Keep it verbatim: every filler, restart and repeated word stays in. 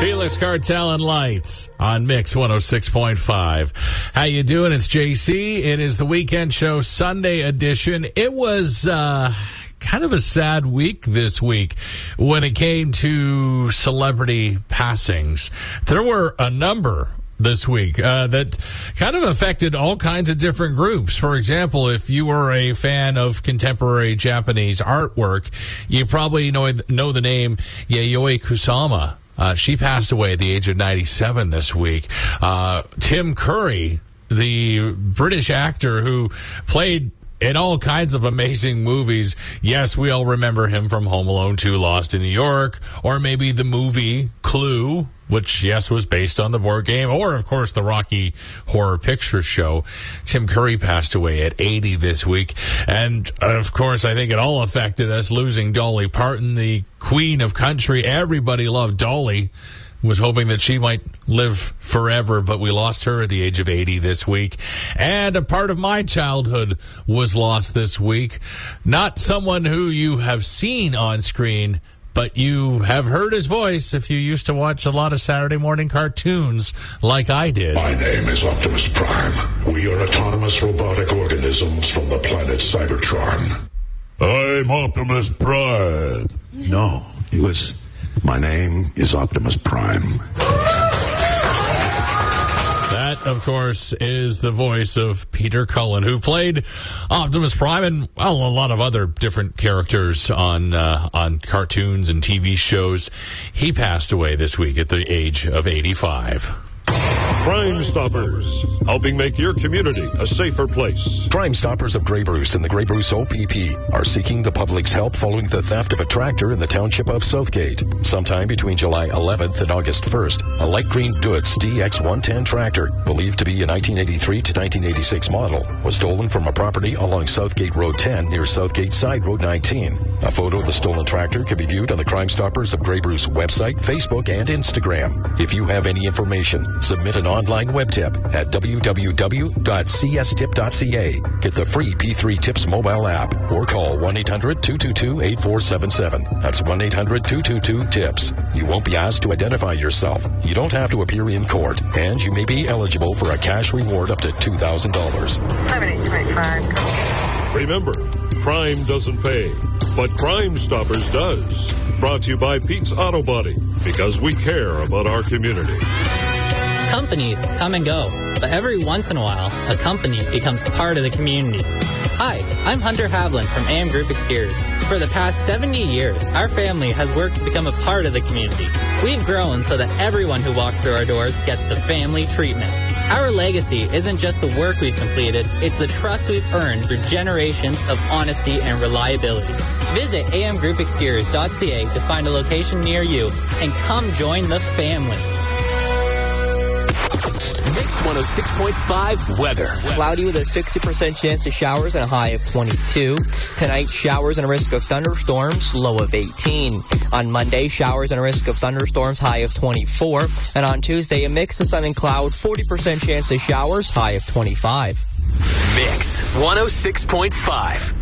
Felix Cartel and Lights on Mix one oh six point five. How you doing? It's J C. It is the Weekend Show Sunday edition. It was uh, kind of a sad week this week when it came to celebrity passings. There were a number this week uh, that kind of affected all kinds of different groups. For example, if you were a fan of contemporary Japanese artwork, you probably know know the name Yayoi Kusama. Uh, she passed away at the age of ninety-seven this week. Uh, Tim Curry, the British actor who played in all kinds of amazing movies. Yes, we all remember him from Home Alone two, Lost in New York, or maybe the movie Clue, which, yes, was based on the board game, or, of course, the Rocky Horror Picture Show. Tim Curry passed away at eighty this week. And, of course, I think it all affected us losing Dolly Parton, the queen of country. Everybody loved Dolly. Was hoping that she might live forever, but we lost her at the age of eighty this week. And a part of my childhood was lost this week. Not someone who you have seen on screen, but you have heard his voice if you used to watch a lot of Saturday morning cartoons like I did. My name is Optimus Prime. We are autonomous robotic organisms from the planet Cybertron. I'm Optimus Prime. No, it was... My name is Optimus Prime. That, of course, is the voice of Peter Cullen, who played Optimus Prime and, well, a lot of other different characters on uh, on cartoons and T V shows. He passed away this week at the age of eighty-five. Crime Stoppers, helping make your community a safer place. Crime Stoppers of Grey Bruce and the Grey Bruce O P P are seeking the public's help following the theft of a tractor in the township of Southgate. Sometime between July eleventh and August first, a light green Dutz D X one ten tractor, believed to be a nineteen eighty-three to nineteen eighty-six model, was stolen from a property along Southgate Road ten near Southgate Side Road nineteen. A photo of the stolen tractor can be viewed on the Crime Stoppers of Grey Bruce website, Facebook, and Instagram. If you have any information, submit an online web tip at w w w dot c s tip dot c a. Get the free P three Tips mobile app or call one eight hundred two two two eight four seven seven. That's one eight hundred two two two TIPS. You won't be asked to identify yourself. You don't have to appear in court, and you may be eligible for a cash reward up to two thousand dollars. Remember, crime doesn't pay, but Crime Stoppers does. Brought to you by Pete's Auto Body, because we care about our community. Companies come and go, but every once in a while, a company becomes part of the community. Hi, I'm Hunter Havlin from A M Group Exteriors. For the past seventy years, our family has worked to become a part of the community. We've grown so that everyone who walks through our doors gets the family treatment. Our legacy isn't just the work we've completed, it's the trust we've earned through generations of honesty and reliability. Visit a m group exteriors dot c a to find a location near you and come join the family. Mix one oh six point five weather. Cloudy with a sixty percent chance of showers and a high of twenty-two. Tonight, showers and a risk of thunderstorms, low of eighteen. On Monday, showers and a risk of thunderstorms, high of twenty-four. And on Tuesday, a mix of sun and cloud, forty percent chance of showers, high of twenty-five. Mix one oh six point five.